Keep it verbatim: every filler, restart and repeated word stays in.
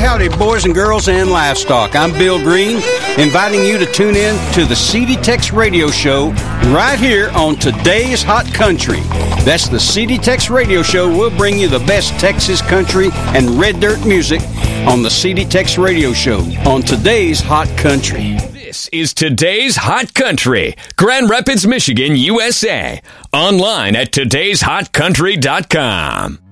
howdy, boys and girls and livestock. I'm Bill Green, inviting you to tune in to the C D Tex Radio Show right here on Today's Hot Country. That's the C D Tex Radio Show. We'll bring you the best Texas country and red dirt music on the C D Tex Radio Show on Today's Hot Country. This is Today's Hot Country, Grand Rapids, Michigan, U S A. Online at todays hot country dot com.